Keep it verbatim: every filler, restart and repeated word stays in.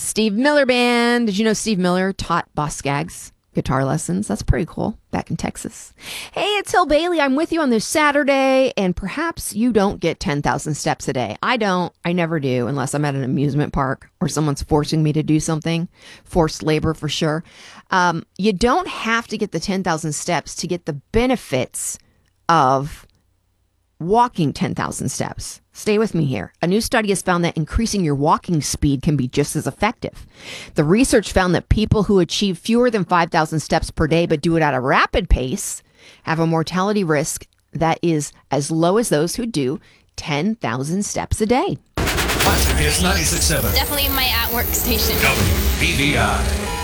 Steve Miller Band. Did you know Steve Miller taught Boss Skaggs guitar lessons? That's pretty cool. Back in Texas. Hey, it's Hill Bailey. I'm with you on this Saturday, and perhaps you don't get ten thousand steps a day. I don't. I never do, unless I'm at an amusement park or someone's forcing me to do something. Forced labor for sure. Um, you don't have to get the ten thousand steps to get the benefits of walking ten thousand steps. Stay with me here. A new study has found that increasing your walking speed can be just as effective. The research found that people who achieve fewer than five thousand steps per day but do it at a rapid pace have a mortality risk that is as low as those who do ten thousand steps a day. It's ninety-six point seven. Definitely my at-work station. W B V I.